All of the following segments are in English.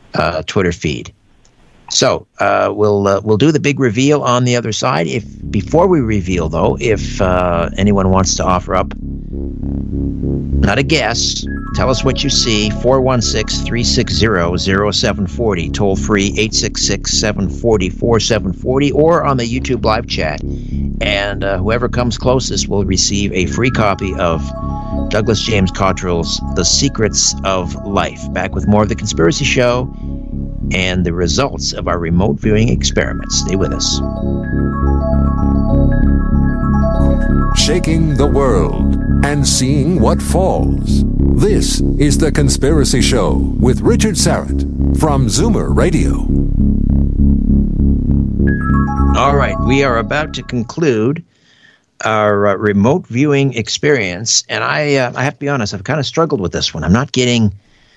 Twitter feed. So we'll do the big reveal on the other side. Before we reveal, though, if anyone wants to offer up, not a guess, tell us what you see. 416-360-0740, toll free 866-740-4740, or on the YouTube live chat. And whoever comes closest will receive a free copy of Douglas James Cottrell's The Secrets of Life. Back with more of The Conspiracy Show and the results of our remote viewing experiments. Stay with us. Shaking the world and seeing what falls. This is The Conspiracy Show with Richard Syrett from Zoomer Radio. All right, we are about to conclude our remote viewing experience, and I have to be honest, I've kind of struggled with this one. I'm not getting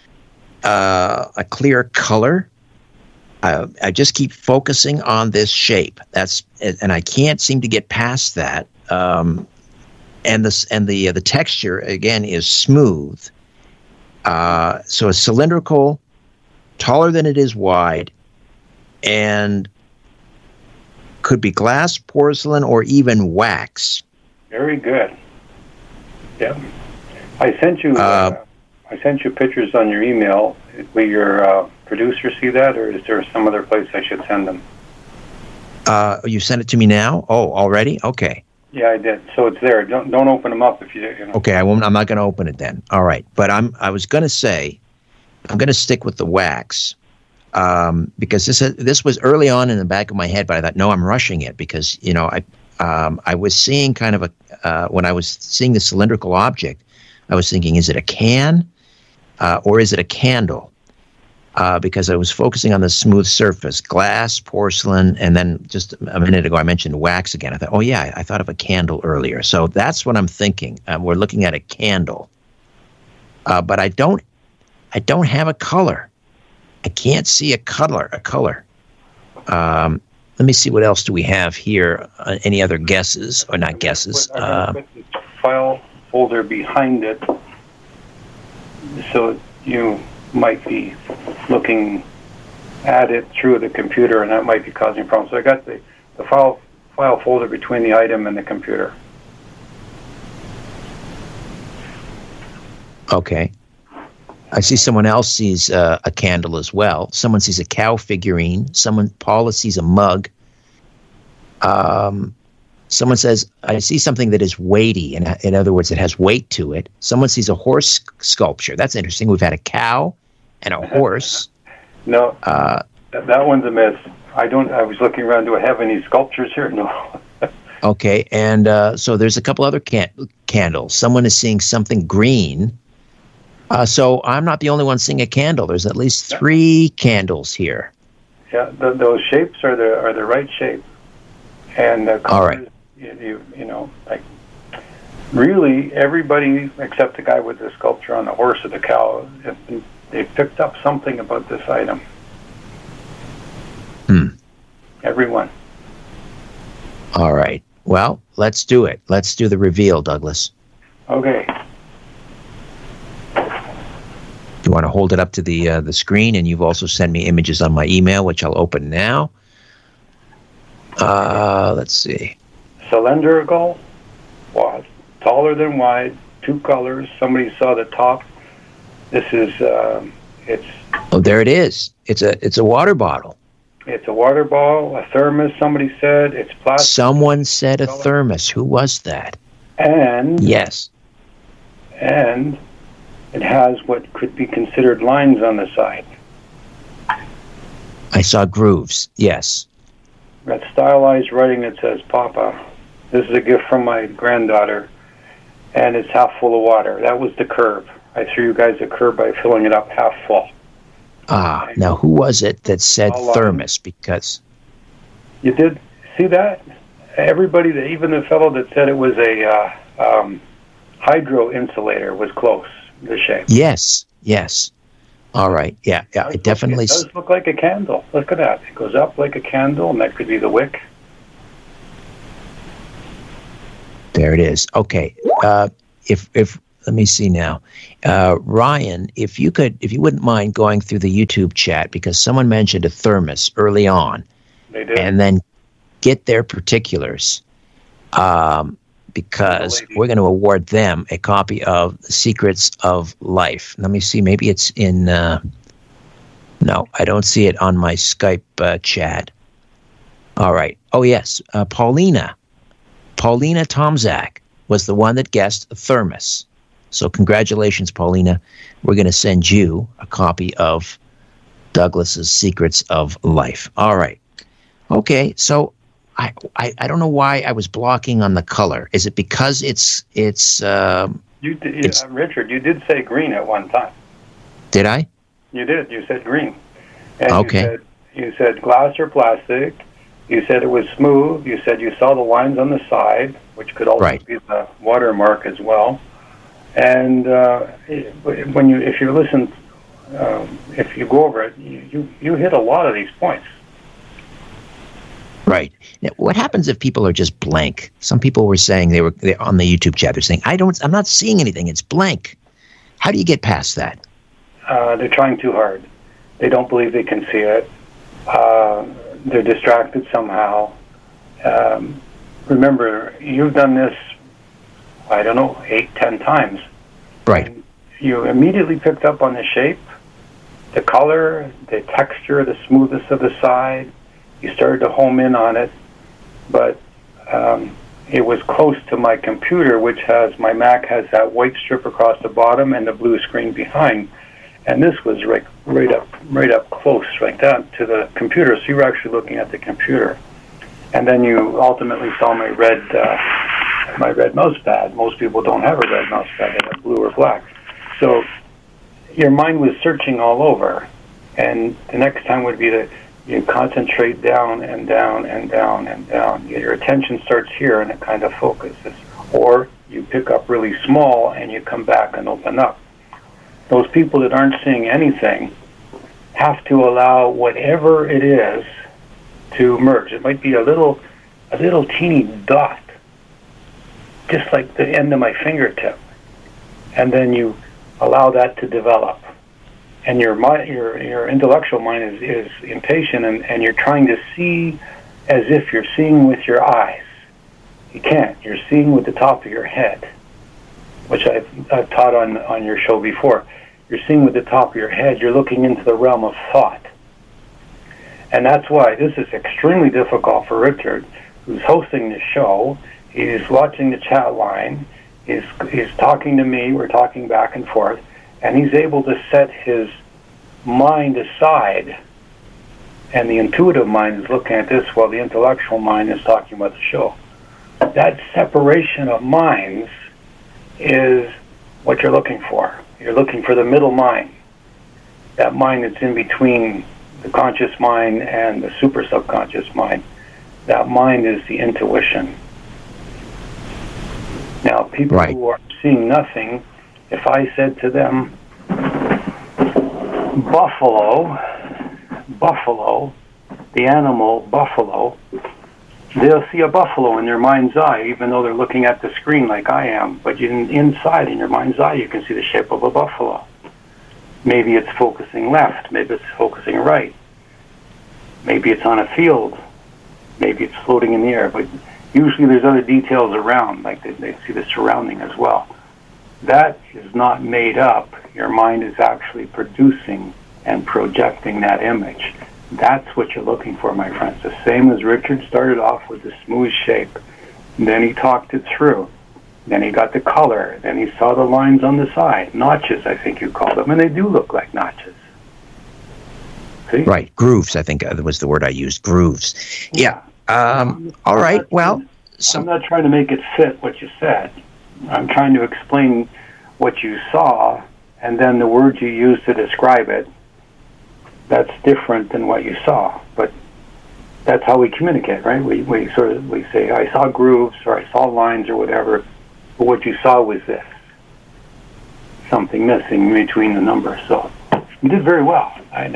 a clear color. I just keep focusing on this shape. And I can't seem to get past that. And the texture again is smooth. So it's cylindrical, taller than it is wide, and could be glass, porcelain, or even wax. Very good. Yeah, I sent you pictures on your email. Will your producer see that, or is there some other place I should send them? You sent it to me now? Oh, already? Okay. Yeah, I did. So it's there. Don't open them up if you know. Okay, I won't. I'm not going to open it then. All right, but I was going to say, I'm going to stick with the wax, because this was early on in the back of my head, but I thought, no, I'm rushing it because I was seeing kind of when I was seeing the cylindrical object, I was thinking, is it a can, or is it a candle? Because I was focusing on the smooth surface, glass, porcelain, and then just a minute ago I mentioned wax again. I thought, oh yeah, I thought of a candle earlier. So that's what I'm thinking. We're looking at a candle, but I don't have a color. I can't see a color. Let me see, what else do we have here? Any other guesses, or not guesses? I put the file folder behind it, so you might be looking at it through the computer, and that might be causing problems. So I got the file folder between the item and the computer. Okay. I see someone else sees a candle as well. Someone sees a cow figurine. Paula sees a mug. Someone says, I see something that is weighty. In other words, it has weight to it. Someone sees a horse sculpture. That's interesting. We've had a cow and a horse. No, that one's a miss. I was looking around. Do I have any sculptures here? No. Okay, and so there's a couple other candles. Someone is seeing something green. So I'm not the only one seeing a candle. There's at least 3 candles here. Yeah, those shapes are the right shape, and the colors, all right. You know, like really everybody except the guy with the sculpture on the horse or the cow, they picked up something about this item. Everyone. All right. Well, let's do it. Let's do the reveal, Douglas. Okay. You want to hold it up to the screen, and you've also sent me images on my email, which I'll open now. Let's see. Cylindrical, taller than wide, 2 colors. Somebody saw the top. This is it's. Oh, there it is. It's a water bottle. It's a water bottle, a thermos. Somebody said it's plastic. Someone said a thermos. Who was that? And yes. And it has what could be considered lines on the side. I saw grooves, yes. Got stylized writing that says, Papa, this is a gift from my granddaughter, and it's half full of water. That was the curve. I threw you guys a curve by filling it up half full. Now who was it that said thermos? Because you did see that? Everybody, even the fellow that said it was a hydro insulator was close. The shape. Yes. All right. Yeah. It definitely. It does look like a candle. Look at that. It goes up like a candle, and that could be the wick. There it is. Okay. If let me see now. Ryan, if you wouldn't mind going through the YouTube chat, because someone mentioned a thermos early on. They did. And then get their particulars, because we're going to award them a copy of The Secrets of Life. Let me see. Maybe it's in... no, I don't see it on my Skype chat. All right. Oh, yes. Paulina Tomzak was the one that guessed a thermos. So congratulations, Paulina. We're going to send you a copy of Douglas's Secrets of Life. All right. Okay, so I don't know why I was blocking on the color. Is it because it's Richard, you did say green at one time. Did I? You did. You said green. And okay. You said glass or plastic. You said it was smooth. You said you saw the lines on the side, which could also be the watermark as well. And if you listen, if you go over it, you hit a lot of these points. Right. Now, what happens if people are just blank? Some people were saying they're on the YouTube chat. They're saying, I'm not seeing anything. It's blank. How do you get past that? They're trying too hard. They don't believe they can see it. They're distracted somehow. Remember, you've done this, 8-10 times. Right. And you immediately picked up on the shape, the color, the texture, the smoothness of the side. You started to home in on it, but it was close to my computer, which my Mac has that white strip across the bottom and the blue screen behind. And this was right up close, like that, to the computer. So you were actually looking at the computer. And then you ultimately saw my red mouse pad. Most people don't have a red mouse pad; they have blue or black. So your mind was searching all over. And the next time would be you concentrate down and down and down and down. Your attention starts here and it kind of focuses. Or you pick up really small and you come back and open up. Those people that aren't seeing anything have to allow whatever it is to merge. It might be a little teeny dot, just like the end of my fingertip. And then you allow that to develop. And your intellectual mind is impatient, and you're trying to see as if you're seeing with your eyes. You can't. You're seeing with the top of your head, which I've taught on your show before. You're seeing with the top of your head. You're looking into the realm of thought. And that's why this is extremely difficult for Richard, who's hosting the show. He's watching the chat line. He's talking to me. We're talking back and forth. And he's able to set his mind aside, and the intuitive mind is looking at this while the intellectual mind is talking about the show. That separation of minds is what you're looking for. You're looking for the middle mind, that mind that's in between the conscious mind and the super subconscious mind. That mind is the intuition. Now, people who are seeing nothing, if I said to them, buffalo, the animal buffalo, they'll see a buffalo in their mind's eye, even though they're looking at the screen like I am. But inside, in your mind's eye, you can see the shape of a buffalo. Maybe it's focusing left, maybe it's focusing right. Maybe it's on a field, maybe it's floating in the air. But usually there's other details around, like they see the surrounding as well. That is not made up. Your mind is actually producing and projecting that image. That's what you're looking for, my friends. The same as Richard started off with the smooth shape. Then he talked it through. Then he got the color. Then he saw the lines on the side. Notches, I think you called them. And they do look like notches. See? Right. Grooves, I think was the word I used. Grooves. Yeah. All right. Well, I'm not trying to make it fit what you said. I'm trying to explain what you saw, and then the words you used to describe it, that's different than what you saw. But that's how we communicate, right? We say, I saw grooves, or I saw lines, or whatever, but what you saw was this. Something missing between the numbers. So you did very well. I'm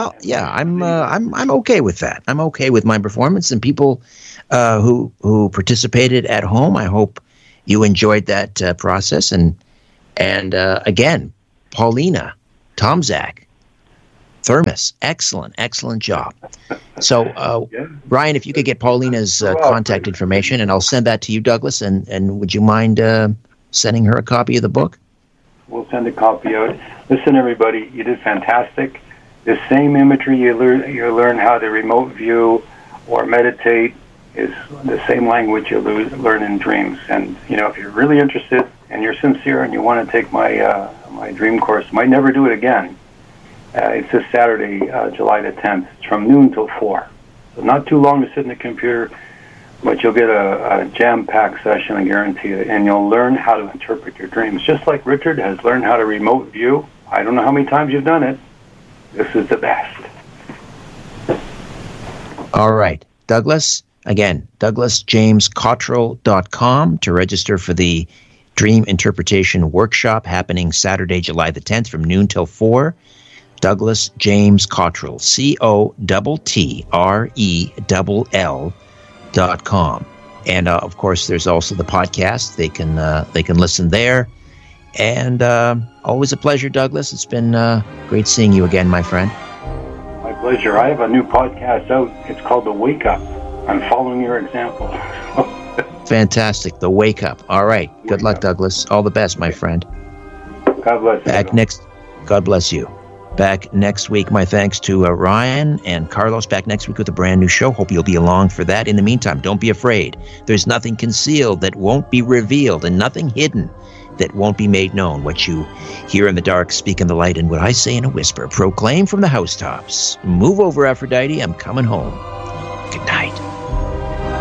okay with that. I'm okay with my performance, and people who participated at home, I hope you enjoyed that process, and And again, Paulina, Tomzak, Thermos, excellent job. So, Brian, if you could get Paulina's contact information, and I'll send that to you, Douglas, and would you mind sending her a copy of the book? We'll send a copy out. Listen, everybody, you did fantastic. The same imagery you learn how to remote view or meditate is the same language you learn in dreams. And, if you're really interested and you're sincere and you want to take my my dream course, might never do it again. It's this Saturday, July the 10th. It's from noon till 4. So not too long to sit in the computer, but you'll get a jam-packed session, I guarantee you, and you'll learn how to interpret your dreams. Just like Richard has learned how to remote view. I don't know how many times you've done it. This is the best. All right. Douglas, again, DouglasJamesCottrell.com to register for the Dream Interpretation Workshop happening Saturday, July the 10th from noon till 4. Douglas James Cottrell, COTTRELL.com. And, of course, there's also the podcast. They can listen there. And always a pleasure, Douglas. It's been great seeing you again, my friend. My pleasure. I have a new podcast out. It's called The Wake Up. I'm following your example. Fantastic. The Wake Up. All right. Good luck, Douglas. All the best, my friend. God bless you. God bless you. Back next week. My thanks to Ryan and Carlos. Back next week with a brand new show. Hope you'll be along for that. In the meantime, don't be afraid. There's nothing concealed that won't be revealed, and nothing hidden that won't be made known. What you hear in the dark, speak in the light, and what I say in a whisper, proclaim from the housetops. Move over, Aphrodite. I'm coming home. Good night.